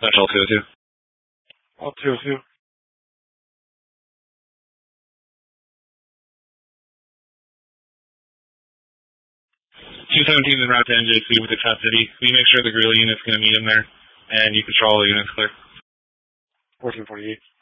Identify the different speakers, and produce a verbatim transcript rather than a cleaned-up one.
Speaker 1: That's all two oh two.
Speaker 2: All two oh two.
Speaker 1: two seventeen is route to N J C with the Top City. Can you make sure the guerrilla unit's going to meet him there? And you control all the units clear.
Speaker 2: fourteen forty-eight.